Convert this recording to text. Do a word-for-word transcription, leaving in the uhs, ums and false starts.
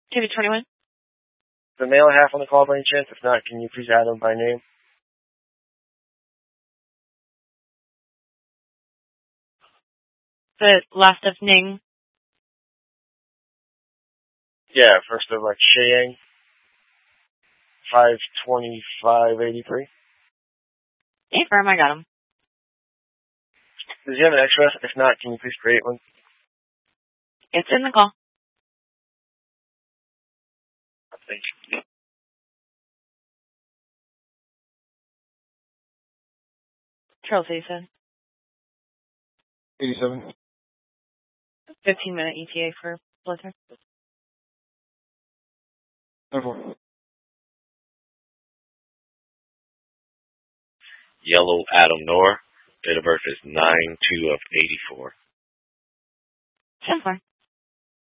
Give me twenty-one. The male half on the call by any chance? If not, can you please add him by name? The last of Ning. Yeah, first of like Sheyang. five twenty-five eighty-three. Hey, firm, I got him. Does he have an extra? If not, can you please create one? It's in the call. Thank you. Charles, you said. eighty-seven. fifteen minute E T A for Blizzard. four. Yellow Adam Noor. Date of birth is nine two of eighty-four. ten four.